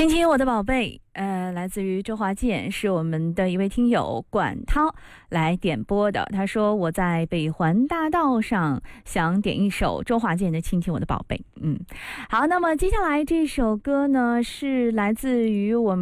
亲亲我的宝贝，来自于周华健，是我们的一位听友管涛来点播的。他说我在北环大道上想点一首周华健的《亲亲我的宝贝》。好，那么接下来这首歌呢是来自于我们